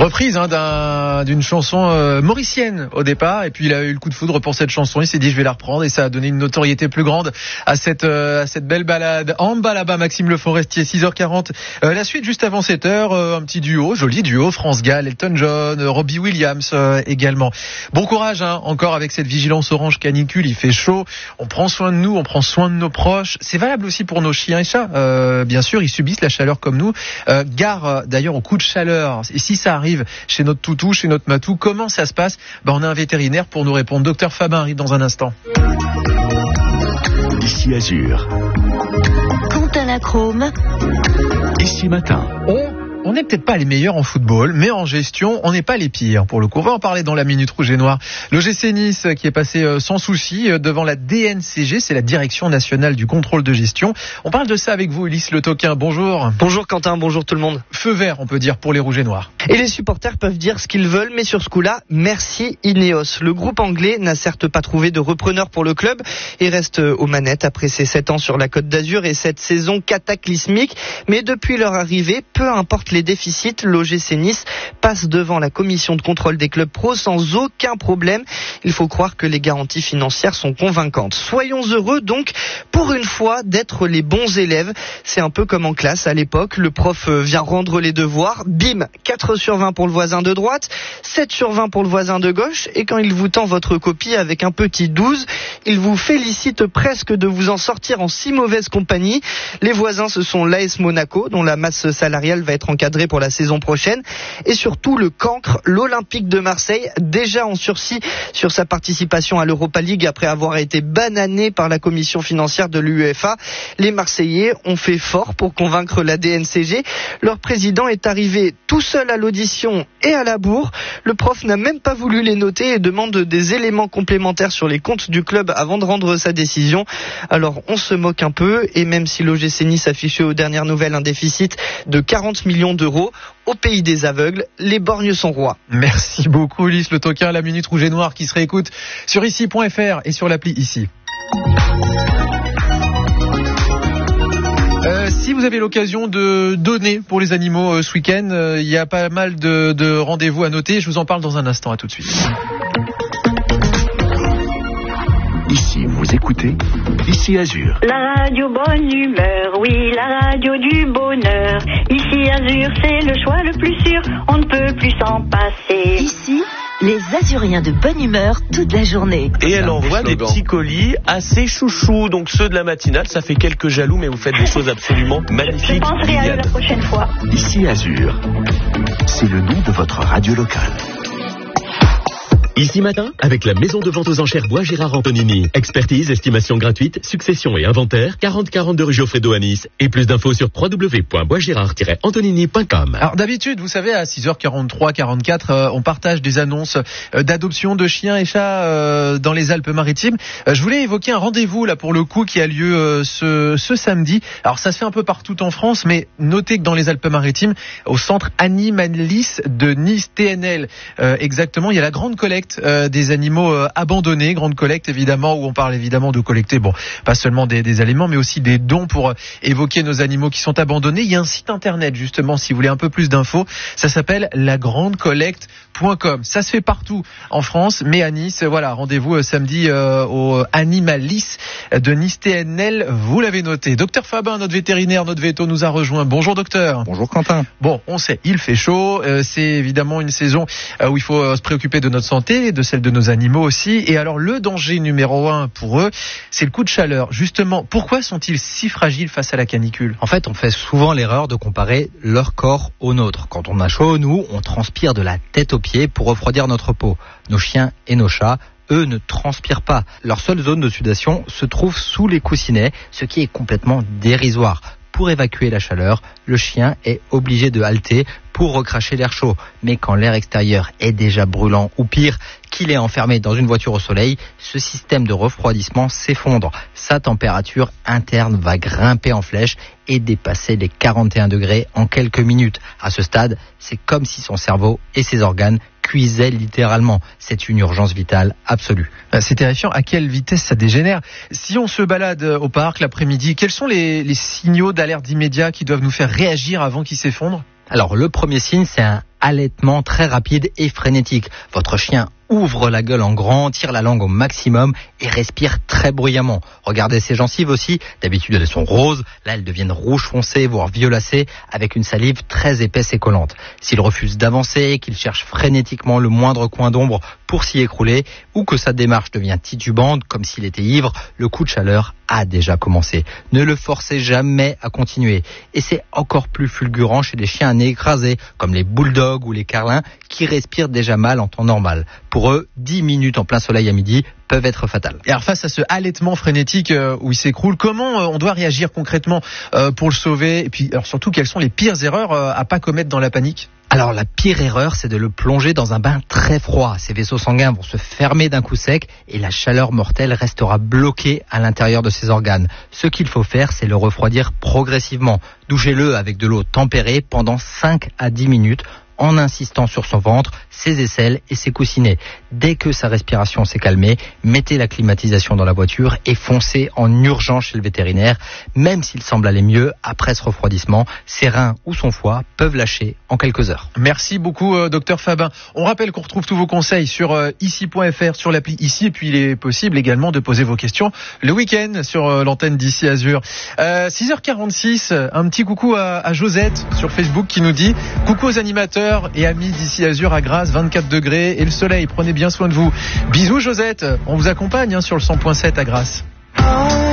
Reprise d'une chanson mauricienne au départ, et puis il a eu le coup de foudre pour cette chanson. Il s'est dit je vais la reprendre, et ça a donné une notoriété plus grande à cette belle balade. En bas là-bas, Maxime Le Forestier, 6h40. La suite juste avant 7h, un petit duo, joli duo, France Gall, Elton John, Robbie Williams également. Bon courage encore avec cette vigilance orange canicule, il fait chaud, on prend soin de nous, on prend soin de nos proches. C'est valable aussi pour nos chiens et chats. Bien sûr, ils subissent la chaleur comme nous. Gare d'ailleurs au coup de chaleur. Et si ça arrive chez notre toutou, chez notre matou, comment ça se passe ? On a un vétérinaire pour nous répondre. Docteur Fabin arrive dans un instant. Ici Azur. Quentin Lachrome. Ici Matin. On n'est peut-être pas les meilleurs en football, mais en gestion, on n'est pas les pires. Pour le coup, on va en parler dans la Minute Rouge et Noire. L'OGC Nice qui est passé sans souci devant la DNCG, c'est la Direction Nationale du Contrôle de Gestion. On parle de ça avec vous, Ulysse Le Toquin. Bonjour. Bonjour Quentin, bonjour tout le monde. Feu vert, on peut dire, pour les Rouges et Noirs. Et les supporters peuvent dire ce qu'ils veulent, mais sur ce coup-là, merci Ineos. Le groupe anglais n'a certes pas trouvé de repreneur pour le club et reste aux manettes après ses 7 ans sur la Côte d'Azur et cette saison cataclysmique. Mais depuis leur arrivée, peu importe les déficits, l'OGC Nice passe devant la commission de contrôle des clubs pro sans aucun problème. Il faut croire que les garanties financières sont convaincantes. Soyons heureux donc, pour une fois, d'être les bons élèves. C'est un peu comme en classe à l'époque. Le prof vient rendre les devoirs. Bim, 4/20 pour le voisin de droite, 7/20 pour le voisin de gauche. Et quand il vous tend votre copie avec un petit 12, il vous félicite presque de vous en sortir en si mauvaise compagnie. Les voisins, ce sont l'AS Monaco, dont la masse salariale va être encadrée pour la saison prochaine, et surtout le cancre, l'Olympique de Marseille, déjà en sursis sur sa participation à l'Europa League après avoir été banané par la commission financière de l'UEFA. Les Marseillais ont fait fort pour convaincre la DNCG. Leur président est arrivé tout seul à l'audition et à la bourre. Le prof n'a même pas voulu les noter et demande des éléments complémentaires sur les comptes du club avant de rendre sa décision. Alors on se moque un peu, et même si l'OGC Nice affichait aux dernières nouvelles un déficit de 40 millions d'euros, au pays des aveugles, les borgnes sont rois. Merci beaucoup Ulysse Le Toquin, la Minute Rouge et Noire qui se réécoute sur ici.fr et sur l'appli Ici. Si vous avez l'occasion de donner pour les animaux ce week-end, il y a pas mal de rendez-vous à noter. Je vous en parle dans un instant. À tout de suite. Ici, vous écoutez Ici Azur. La radio bonne humeur, oui, la radio du bonheur. Ici Azur, c'est le choix le plus sûr, on ne peut plus s'en passer. Ici, les Azuriens de bonne humeur toute la journée. Et elle envoie des petits colis assez chouchous, donc ceux de la matinale, ça fait quelques jaloux, mais vous faites des choses absolument magnifiques. Je penserai à eux la prochaine fois. Ici Azur, c'est le nom de votre radio locale. Ici Matin, avec la maison de vente aux enchères Bois Gérard Antonini. Expertise, estimation gratuite, succession et inventaire, 4042 rue Geoffredo à Nice. Et plus d'infos sur www.boisgérard-antonini.com. Alors d'habitude, vous savez, à 6h43, 44, on partage des annonces d'adoption de chiens et chats dans les Alpes-Maritimes. Je voulais évoquer un rendez-vous là pour le coup qui a lieu ce samedi. Alors ça se fait un peu partout en France, mais notez que dans les Alpes-Maritimes, au centre Animalis de Nice, TNL exactement, il y a la grande collecte des animaux abandonnés, grande collecte évidemment, où on parle évidemment de collecter, bon, pas seulement des aliments, mais aussi des dons pour évoquer nos animaux qui sont abandonnés. Il y a un site internet justement, si vous voulez un peu plus d'infos, ça s'appelle lagrandecollecte.com. Ça se fait partout en France, mais à Nice, voilà, rendez-vous samedi au Animalis de Nice TNL, vous l'avez noté. Docteur Fabin, notre vétérinaire, notre véto nous a rejoint. Bonjour docteur. Bonjour Quentin. Bon, on sait, il fait chaud, c'est évidemment une saison où il faut se préoccuper de notre santé, de celle de nos animaux aussi. Et alors le danger numéro 1 pour eux, c'est le coup de chaleur. Justement, pourquoi sont-ils si fragiles face à la canicule ? En fait, on fait souvent l'erreur de comparer leur corps au nôtre. Quand on a chaud, nous, on transpire de la tête aux pieds pour refroidir notre peau. Nos chiens et nos chats, eux, ne transpirent pas. Leur seule zone de sudation se trouve sous les coussinets, ce qui est complètement dérisoire. Pour évacuer la chaleur, le chien est obligé de halter pour recracher l'air chaud. Mais quand l'air extérieur est déjà brûlant, ou pire, qu'il est enfermé dans une voiture au soleil, ce système de refroidissement s'effondre. Sa température interne va grimper en flèche et dépasser les 41 degrés en quelques minutes. À ce stade, c'est comme si son cerveau et ses organes cuisaient littéralement. C'est une urgence vitale absolue. C'est terrifiant. À quelle vitesse ça dégénère ? Si on se balade au parc l'après-midi, quels sont les signaux d'alerte immédiat qui doivent nous faire réagir avant qu'il s'effondre ? Alors le premier signe, c'est un halètement très rapide et frénétique. Votre chien ouvre la gueule en grand, tire la langue au maximum et respire très bruyamment. Regardez ses gencives aussi, d'habitude elles sont roses, là elles deviennent rouge foncé, voire violacées, avec une salive très épaisse et collante. S'il refuse d'avancer, qu'il cherche frénétiquement le moindre coin d'ombre pour s'y écrouler, ou que sa démarche devient titubante, comme s'il était ivre, le coup de chaleur a déjà commencé. Ne le forcez jamais à continuer. Et c'est encore plus fulgurant chez les chiens à nez écrasé, comme les bulldogs ou les carlins, qui respirent déjà mal en temps normal. Pour eux, 10 minutes en plein soleil à midi peuvent être fatales. Et alors face à ce halètement frénétique où il s'écroule, comment on doit réagir concrètement pour le sauver? Et puis alors surtout, quelles sont les pires erreurs à pas commettre dans la panique? Alors la pire erreur, c'est de le plonger dans un bain très froid. Ses vaisseaux sanguins vont se fermer d'un coup sec et la chaleur mortelle restera bloquée à l'intérieur de ses organes. Ce qu'il faut faire, c'est le refroidir progressivement. Douchez-le avec de l'eau tempérée pendant 5 à 10 minutes en insistant sur son ventre, ses aisselles et ses coussinets. Dès que sa respiration s'est calmée, mettez la climatisation dans la voiture et foncez en urgence chez le vétérinaire. Même s'il semble aller mieux, après ce refroidissement, ses reins ou son foie peuvent lâcher en quelques heures. Merci beaucoup, docteur Fabin. On rappelle qu'on retrouve tous vos conseils sur ici.fr, sur l'appli Ici, et puis il est possible également de poser vos questions le week-end sur l'antenne d'Ici Azur. 6h46, un petit coucou à Josette sur Facebook qui nous dit « Coucou aux animateurs et amis d'Ici Azur à Grasse, 24 degrés et le soleil, prenez bien soin de vous. » Bisous Josette, on vous accompagne sur le 100.7 à Grasse.